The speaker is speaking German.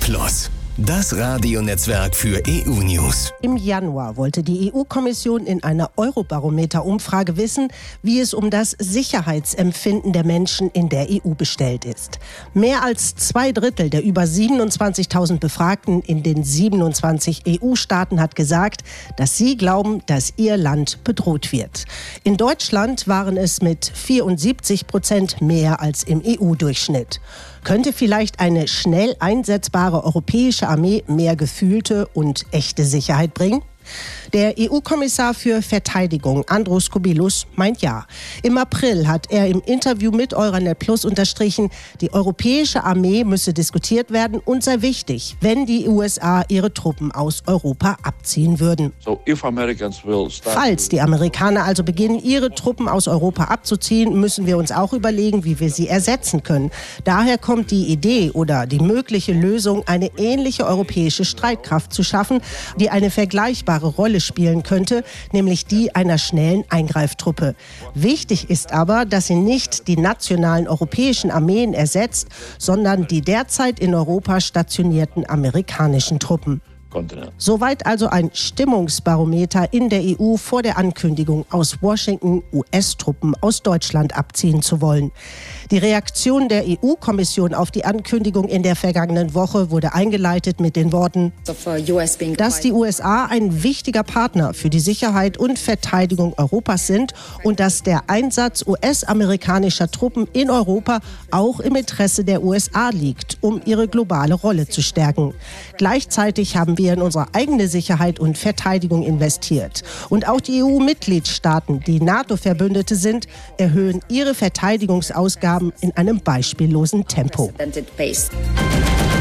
Plus, das Radionetzwerk für EU-News. Im Januar wollte die EU-Kommission in einer Eurobarometer-Umfrage wissen, wie es um das Sicherheitsempfinden der Menschen in der EU bestellt ist. Mehr als 2/3 der über 27.000 Befragten in den 27 EU-Staaten hat gesagt, dass sie glauben, dass ihr Land bedroht wird. In Deutschland waren es mit 74% mehr als im EU-Durchschnitt. Könnte vielleicht eine schnell einsetzbare europäische Armee mehr gefühlte und echte Sicherheit bringen? Der EU-Kommissar für Verteidigung, Andrus Kubilus, meint ja. Im April hat er im Interview mit Euranet Plus unterstrichen, die europäische Armee müsse diskutiert werden und sei wichtig, wenn die USA ihre Truppen aus Europa abziehen würden. Falls die Amerikaner also beginnen, ihre Truppen aus Europa abzuziehen, müssen wir uns auch überlegen, wie wir sie ersetzen können. Daher kommt die Idee oder die mögliche Lösung, eine ähnliche europäische Streitkraft zu schaffen, die eine vergleichbare Rolle spielen könnte, nämlich die einer schnellen Eingreiftruppe. Wichtig ist aber, dass sie nicht die nationalen europäischen Armeen ersetzt, sondern die derzeit in Europa stationierten amerikanischen Truppen. Soweit also ein Stimmungsbarometer in der EU vor der Ankündigung, aus Washington US-Truppen aus Deutschland abziehen zu wollen. Die Reaktion der EU-Kommission auf die Ankündigung in der vergangenen Woche wurde eingeleitet mit den Worten, dass die USA ein wichtiger Partner für die Sicherheit und Verteidigung Europas sind und dass der Einsatz US-amerikanischer Truppen in Europa auch im Interesse der USA liegt, um ihre globale Rolle zu stärken. Gleichzeitig haben wir in unsere eigene Sicherheit und Verteidigung investiert. Und auch die EU-Mitgliedstaaten, die NATO-Verbündete sind, erhöhen ihre Verteidigungsausgaben in einem beispiellosen Tempo.